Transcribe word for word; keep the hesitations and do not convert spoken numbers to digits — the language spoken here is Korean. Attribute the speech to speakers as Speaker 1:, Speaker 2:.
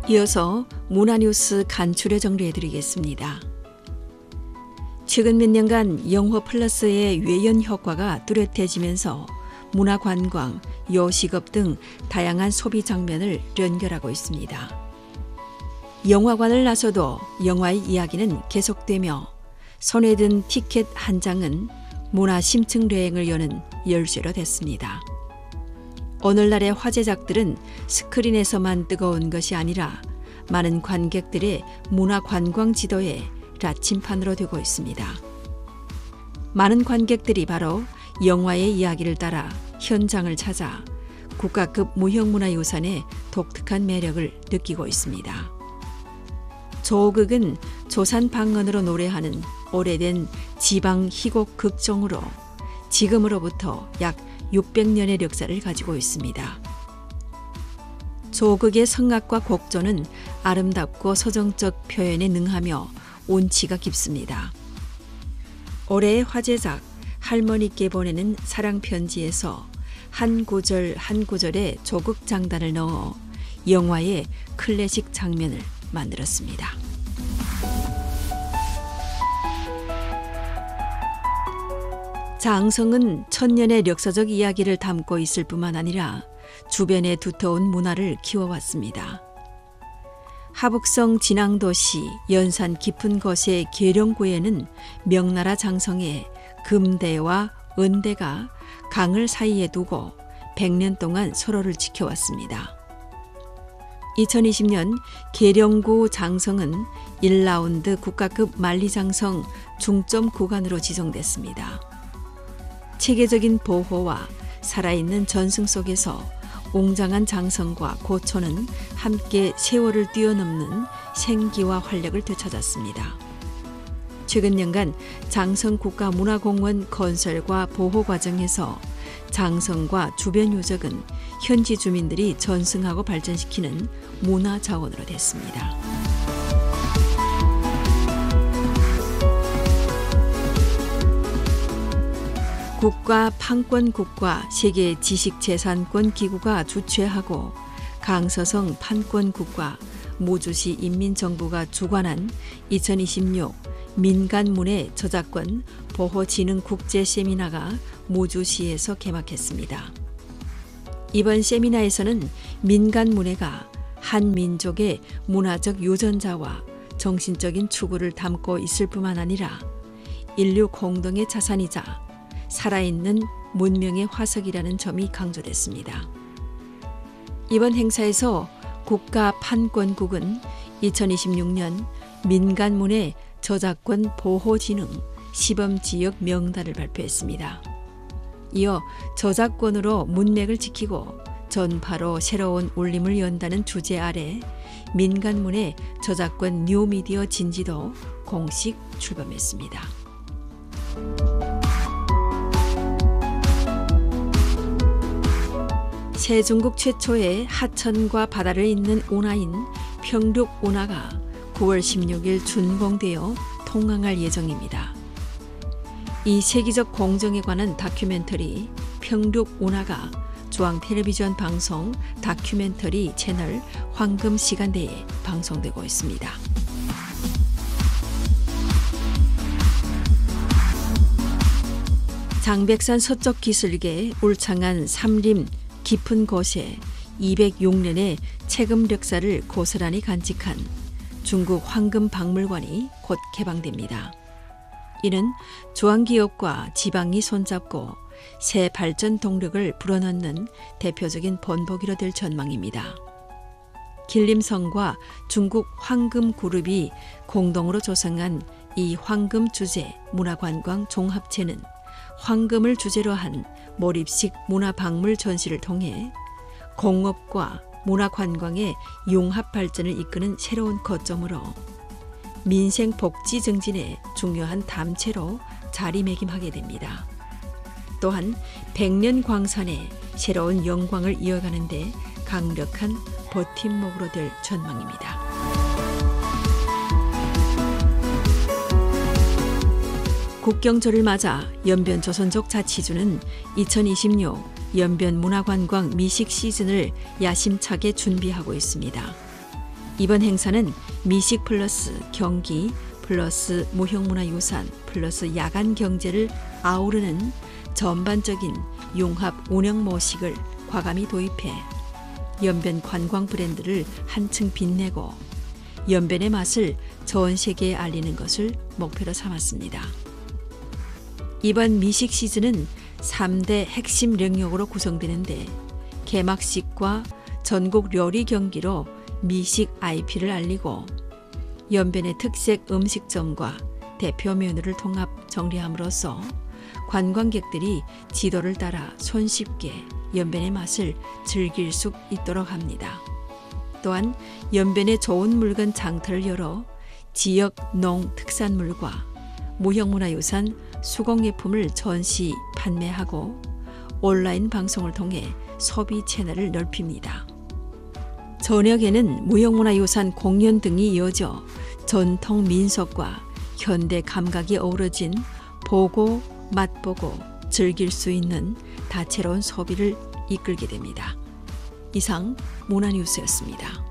Speaker 1: 이어서 문화뉴스 간추려 정리해드리겠습니다. 최근 몇 년간 영화 플러스의 외연 효과가 뚜렷해지면서 문화관광, 요식업 등 다양한 소비 장면을 연결하고 있습니다. 영화관을 나서도 영화의 이야기는 계속되며 손에 든 티켓 한 장은 문화 심층 여행을 여는 열쇠로 됐습니다. 오늘날의 화제작들은 스크린에서만 뜨거운 것이 아니라 많은 관객들의 문화 관광 지도의 나침판으로 되고 있습니다. 많은 관객들이 바로 영화의 이야기를 따라 현장을 찾아 국가급 무형문화유산의 독특한 매력을 느끼고 있습니다. 조극은 조산 방언으로 노래하는 오래된 지방 희곡 극종으로 지금으로부터 약 육백 년의 역사를 가지고 있습니다. 조극의 성악과 곡조는 아름답고 서정적 표현에 능하며 운치가 깊습니다. 올해의 화제작 할머니께 보내는 사랑편지에서 한 구절 한 구절의 조극 장단을 넣어 영화의 클래식 장면을 만들었습니다. 장성은 천년의 역사적 이야기를 담고 있을 뿐만 아니라 주변의 두터운 문화를 키워왔습니다. 하북성 진앙도시 연산 깊은 곳의 계령구에는 명나라 장성의 금대와 은대가 강을 사이에 두고 백 년 동안 서로를 지켜왔습니다. 이천이십 년 계령구 장성은 일 라운드 국가급 만리장성 중점 구간으로 지정됐습니다. 체계적인 보호와 살아있는 전승 속에서 웅장한 장성과 고초는 함께 세월을 뛰어넘는 생기와 활력을 되찾았습니다. 최근 년간 장성 국가문화공원 건설과 보호 과정에서 장성과 주변 유적은 현지 주민들이 전승하고 발전시키는 문화 자원으로 됐습니다. 국가 판권국과 세계 지식재산권 기구가 주최하고 강서성 판권국과 무주시 인민정부가 주관한 이천이십육 민간문예 저작권 보호진흥 국제세미나가 무주시에서 개막했습니다. 이번 세미나에서는 민간문예가 한 민족의 문화적 유전자와 정신적인 추구를 담고 있을 뿐만 아니라 인류 공동의 자산이자 살아있는 문명의 화석이라는 점이 강조됐습니다. 이번 행사에서 국가판권국은 이천이십육 년 민간문예 저작권 보호진흥 시범지역 명단을 발표했습니다. 이어 저작권으로 문맥을 지키고 전파로 새로운 울림을 연다는 주제 아래 민간문예 저작권 뉴미디어 진지도 공식 출범했습니다. 세중국 최초의 하천과 바다를 잇는 운하인 평륙운하가 구월 십육일 준공되어 통항할 예정입니다. 이 세계적 공정에 관한 다큐멘터리 평륙운하가 중앙텔레비전 방송 다큐멘터리 채널 황금시간대에 방송되고 있습니다. 장백산 서쪽 기슭에 울창한 삼림 깊은 곳에 이백육 년의 체금 역사를 고스란히 간직한 중국 황금박물관이 곧 개방됩니다. 이는 중앙기업과 지방이 손잡고 새 발전 동력을 불어넣는 대표적인 본보기로 될 전망입니다. 길림성과 중국 황금그룹이 공동으로 조성한 이 황금주제 문화관광 종합체는 황금을 주제로 한 몰입식 문화박물 전시를 통해 공업과 문화관광의 융합 발전을 이끄는 새로운 거점으로 민생 복지 증진의 중요한 담체로 자리매김하게 됩니다. 또한 백년 광산의 새로운 영광을 이어가는 데 강력한 버팀목으로 될 전망입니다. 국경절을 맞아 연변 조선족 자치주는 이천이십육 연변 문화관광 미식 시즌을 야심차게 준비하고 있습니다. 이번 행사는 미식 플러스 경기 플러스 무형문화유산 플러스 야간 경제를 아우르는 전반적인 융합 운영 모식을 과감히 도입해 연변 관광 브랜드를 한층 빛내고 연변의 맛을 전 세계에 알리는 것을 목표로 삼았습니다. 이번 미식 시즌은 삼 대 핵심 영역으로 구성되는데 개막식과 전국 요리 경기로 미식 아이피를 알리고 연변의 특색 음식점과 대표 메뉴를 통합 정리함으로써 관광객들이 지도를 따라 손쉽게 연변의 맛을 즐길 수 있도록 합니다. 또한 연변의 좋은 물건 장터를 열어 지역 농 특산물과 무형문화유산 수공예품을 전시 판매하고 온라인 방송을 통해 소비 채널을 넓힙니다. 저녁에는 무형문화유산 공연 등이 이어져 전통 민속과 현대 감각이 어우러진 보고 맛보고 즐길 수 있는 다채로운 소비를 이끌게 됩니다. 이상 문화뉴스였습니다.